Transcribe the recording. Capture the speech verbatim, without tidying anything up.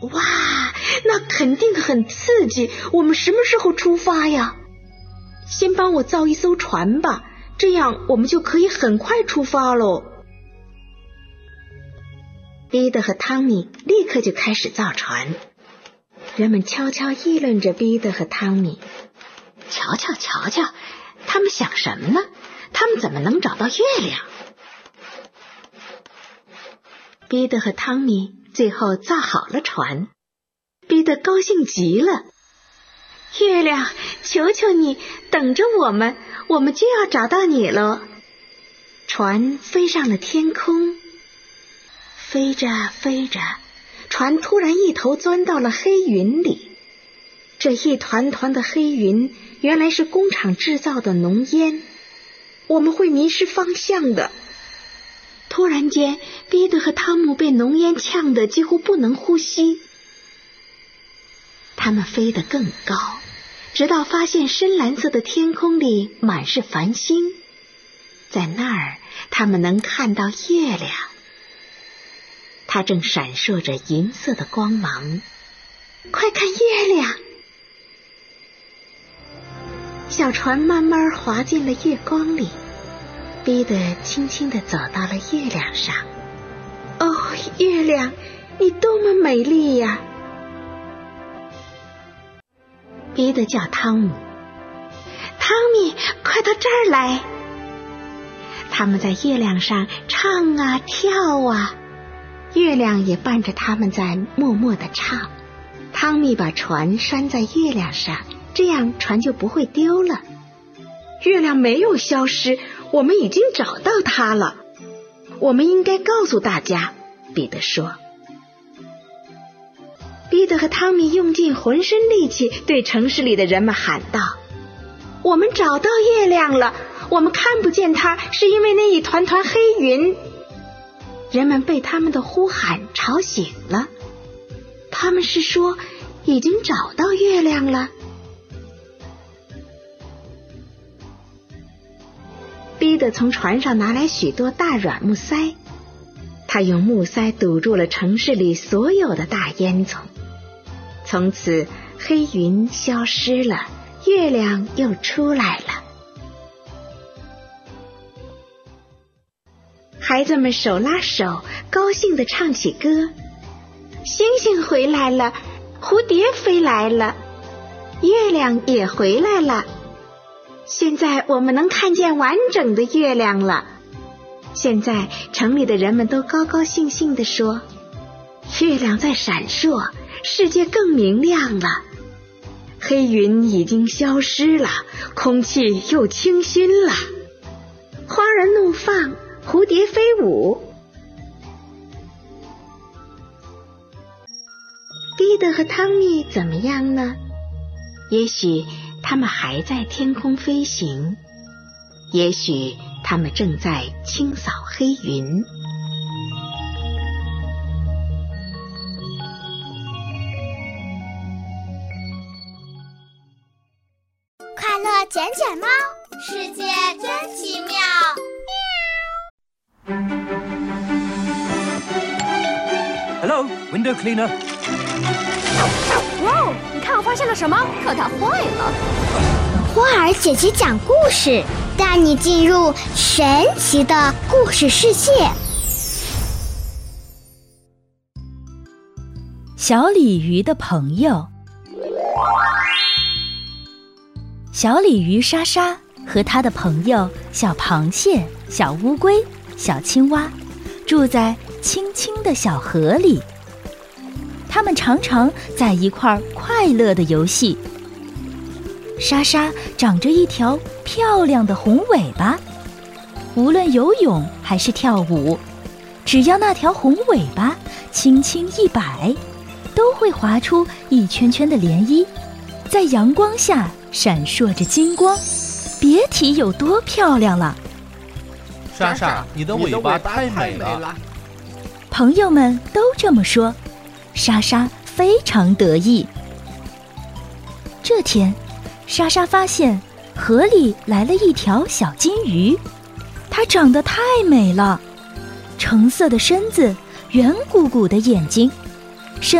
哇，那肯定很刺激，我们什么时候出发呀？先帮我造一艘船吧，这样我们就可以很快出发喽。彼得和汤米立刻就开始造船，人们悄悄议论着彼得和汤米。瞧瞧瞧瞧，他们想什么呢？他们怎么能找到月亮？彼得和汤米最后造好了船，彼得高兴极了。月亮，求求你等着我们，我们就要找到你了。船飞上了天空，飞着飞着，船突然一头钻到了黑云里。这一团团的黑云原来是工厂制造的浓烟，我们会迷失方向的。突然间，彼得和汤姆被浓烟呛得几乎不能呼吸。他们飞得更高，直到发现深蓝色的天空里满是繁星，在那儿他们能看到月亮，它正闪烁着银色的光芒。快看月亮！小船慢慢滑进了月光里，彼得轻轻地走到了月亮上。哦，月亮，你多么美丽呀！彼得叫汤姆，汤米，快到这儿来！他们在月亮上唱啊跳啊，月亮也伴着他们在默默地唱。汤米把船拴在月亮上，这样船就不会丢了。月亮没有消失，我们已经找到它了。我们应该告诉大家，彼得说。彼得和汤米用尽浑身力气对城市里的人们喊道：我们找到月亮了，我们看不见它，是因为那一团团黑云。人们被他们的呼喊吵醒了，他们是说已经找到月亮了。彼得从船上拿来许多大软木塞，他用木塞堵住了城市里所有的大烟囱。从此黑云消失了，月亮又出来了。孩子们手拉手，高兴地唱起歌。星星回来了，蝴蝶飞来了，月亮也回来了。现在我们能看见完整的月亮了。现在城里的人们都高高兴兴地说，月亮在闪烁，世界更明亮了。黑云已经消失了，空气又清新了。花儿怒放，蝴蝶飞舞。彼得和汤米怎么样呢？也许他们还在天空飞行，也许他们正在清扫黑云。 快乐捡捡猫，世界真奇妙。 Hello, window cleaner. 哇哦，你看我发现了什么？可它坏了。 花儿姐姐讲故事，带你进入神奇的故事世界。 小鲤鱼的朋友。小鲤鱼莎莎和她的朋友小螃蟹、小乌龟、小青蛙住在清清的小河里。他们常常在一块儿快乐的游戏。莎莎长着一条漂亮的红尾巴，无论游泳还是跳舞，只要那条红尾巴轻轻一摆，都会划出一圈圈的涟漪，在阳光下闪烁着金光，别提有多漂亮了。 莎莎，你的尾巴太美了。 朋友们都这么说，莎莎非常得意。这天，莎莎发现河里来了一条小金鱼，它长得太美了，橙色的身子，圆鼓鼓的眼睛，